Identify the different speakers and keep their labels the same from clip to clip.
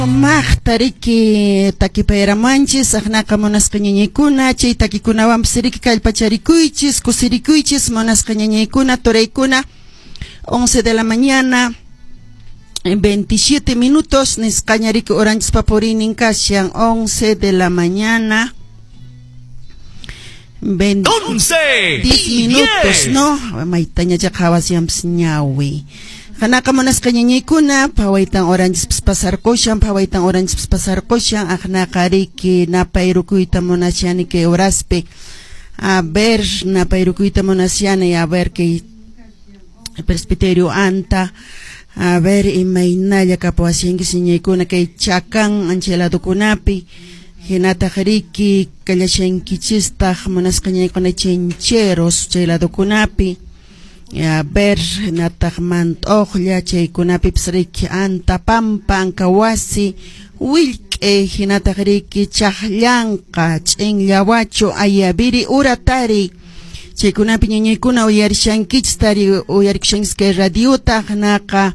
Speaker 1: Tariki takipayramanchis ahnaka munasqa ñañaykuna chay takikunawanpas riki kallpacharikuychis kusirikuychis munasqa ñañaykuna turaykuna 11 de la mañana en 27 minutos nisqaña riki oranchis papurinin kashan 11 de la mañana
Speaker 2: 11
Speaker 1: 10 minutos no maytaña jaqawasyanpas ñawi Hanaka munasqa ñañaykuna phawaytan oranchis pasarqushan phawaytan oranchis pasarqushan ahnaka riki napayrukuyta munashani que horaspi a ver napayrukuyta munashani a ver que presbiterio anta a ver imaynalla kapuwasyankis ñañaykuna kay chakan ancheladukunapi hinata riki kallashankichistaq munasqa ñañaykuna chincheros chayladukunapi a ver nataqmant oqlla chaykunapipas riki anta pampa ankawasi willk'e hinataq riki chaqllanqa ch'inllawachu ayabiri uratari chaykunapi ñañaykuna uyarishankichis tari uyarikushankis kay radiota hinaqa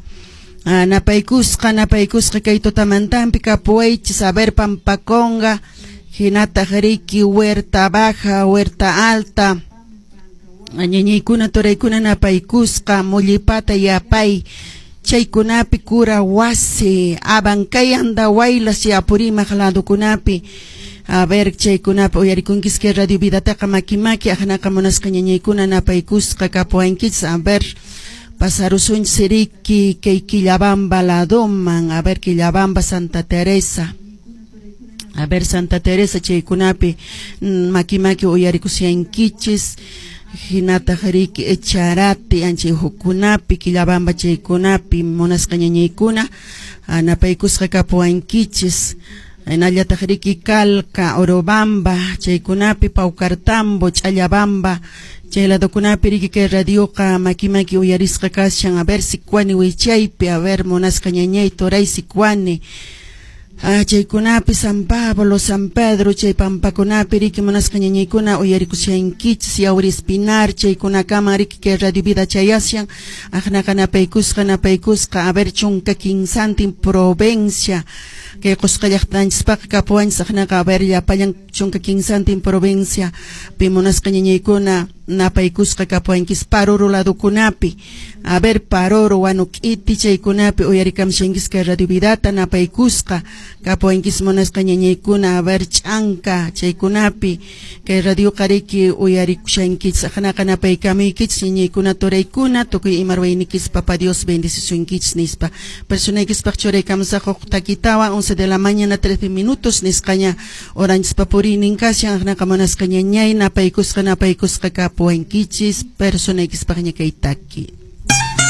Speaker 1: napaykusqa kay tutamantanpi kapuwaychis a ver pampakonga hinataq riki huerta baja huerta alta ñañaykuna turaykuna napaykusqa mullipata yapay chaykunapi kura wasi abankay andawaylas yapurimaq ladukunapi a ver chaykunapi uyarikunkis que radio vidataqa makimaki ahnaka munasqa ñañaykuna napaykusqa kapuwankichis a ver pasarusunchis riki kay Quillabamba ladoman a ver Quillabamba Santa Teresa a ver Santa Teresa chaykunapi makimaki uyarikusyankichis hinata riki echarati anchi hukunapi Quillabamba chaykunapi munasqa ñañaykuna napaykusqa kapuwankichis hinallataq riki Calca Orobamba chaykunapi Paucartambo Ch'allabamba chayladukunapi riki kay radioqa makimaki uyarisqa kashan a ver sikuani wichaypi a ver munasqa ñañay turay sikuani chaykunapi San Pablo, San Pedro, chay pampakunapi riki munasqa ñañaykuna uyarikusyankichis Yauri Espinar, chaykunakama riki kay Radio Vida chayasyan ahnaka napaykusqa a ver chunka Quinsantin provincia kay qusqa llaqtanchispaq kapuwanchis ahnaka a ver llapallan chunka Quinsantin provincia pi munasqa ñañaykuna napaykusqa kapuwankis Paruru ladukunapi a ver Paruru wanuk'iti chaykunapi uyarikamshankis kay Radio Vidata napaykusqa kapuwankis munasqa ñañaykuna a ver ch'anka chaykunapi kay radio qariki uyarikushankis ahnaka napaykamuykichis ñañaykuna turaykuna tukuy imarwaynikis Papa Dios bendicisunkichis nispa personaykispaq churaykamsaq takitawan 11 de la mañana 13 minutos nisqaña oranchis papurinin kashan ahnaka munasqa ñañay napaykusqa kapuwankichis personaykispaq ña kay taki